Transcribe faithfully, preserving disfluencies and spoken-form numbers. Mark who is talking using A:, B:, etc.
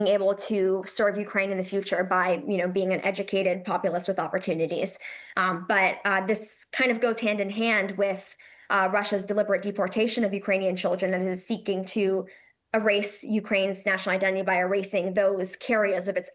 A: able to serve Ukraine in the future by, you know, being an educated populace with opportunities. Um, but uh, this kind of goes hand in hand with uh, Russia's deliberate deportation of Ukrainian children, and is seeking to erase Ukraine's national identity by erasing those carriers of its